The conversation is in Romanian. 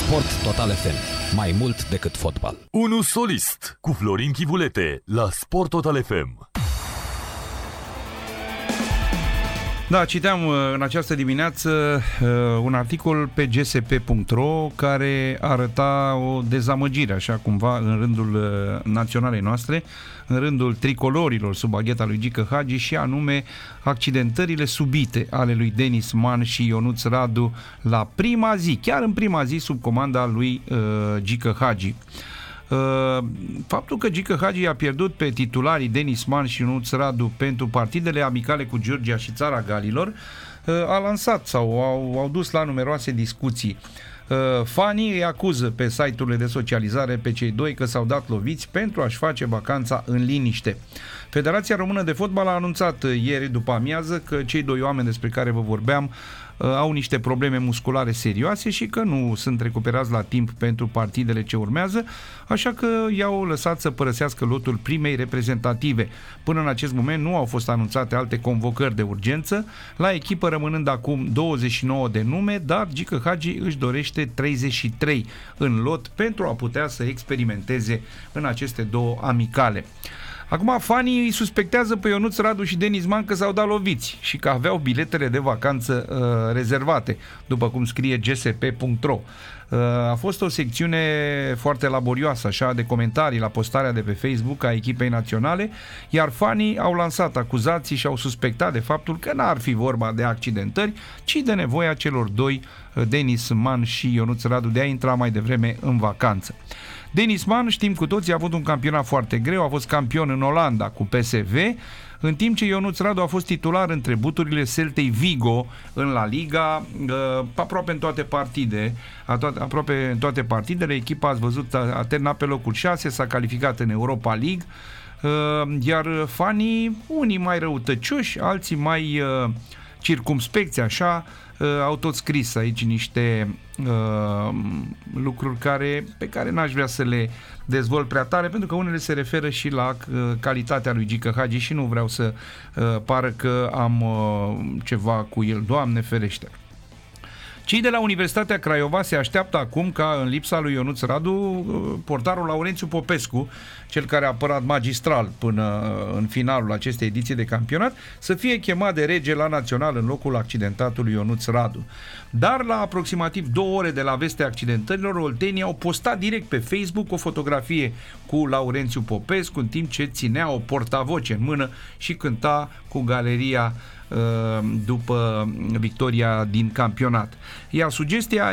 Sport Total FM. Mai mult decât fotbal. Unu solist cu Florin Chivulete la Sport Total FM. Da, citeam în această dimineață un articol pe gsp.ro care arăta o dezamăgire, așa cumva, în rândul naționalei noastre, în rândul tricolorilor sub bagheta lui Gică Hagi, și anume accidentările subite ale lui Denis Man și Ionuț Radu la prima zi, chiar în prima zi, sub comanda lui Gică Hagi. Faptul că Gică Hagi a pierdut pe titularii Denis Man și Ionuț Radu pentru partidele amicale cu Georgia și Țara Galilor a lansat sau au dus la numeroase discuții. Fanii îi acuză pe site-urile de socializare pe cei doi că s-au dat loviți pentru a-și face vacanța în liniște. Federația Română de Fotbal a anunțat ieri după amiază că cei doi oameni despre care vă vorbeam au niște probleme musculare serioase și că nu sunt recuperați la timp pentru partidele ce urmează, așa că i-au lăsat să părăsească lotul primei reprezentative. Până în acest moment nu au fost anunțate alte convocări de urgență, la echipă rămânând acum 29 de nume, dar Gică Hagi își dorește 33 în lot pentru a putea să experimenteze în aceste două amicale. Acum, fanii îi suspectează pe Ionuț Radu și Denis Man că s-au dat loviți și că aveau biletele de vacanță rezervate, după cum scrie gsp.ro. A fost o secțiune foarte laborioasă, așa, de comentarii la postarea de pe Facebook a echipei naționale, iar fanii au lansat acuzații și au suspectat de faptul că n-ar fi vorba de accidentări, ci de nevoia celor doi, Denis Man și Ionuț Radu, de a intra mai devreme în vacanță. Denis Man, știm cu toții, a avut un campionat foarte greu, a fost campion în Olanda cu PSV, în timp ce Ionuț Radu a fost titular în trebuturile Celtei Vigo în La Liga, aproape în toate partidele. Echipa, ați văzut, a terminat pe locul 6, s-a calificat în Europa League, iar fanii, unii mai răutăcioși, alții mai circumspecți, așa, au tot scris aici niște lucruri pe care n-aș vrea să le dezvolt prea tare, pentru că unele se referă și la calitatea lui Gică Hagi și nu vreau să pară că am ceva cu el, Doamne ferește. Cei de la Universitatea Craiova se așteaptă acum ca, în lipsa lui Ionuț Radu, portarul Laurențiu Popescu, cel care a apărat magistral până în finalul acestei ediții de campionat, să fie chemat de rege la național în locul accidentatului Ionuț Radu. Dar la aproximativ 2 ore de la vestea accidentărilor, oltenii au postat direct pe Facebook o fotografie cu Laurențiu Popescu, în timp ce ținea o portavoce în mână și cânta cu galeria după victoria din campionat. Iar sugestia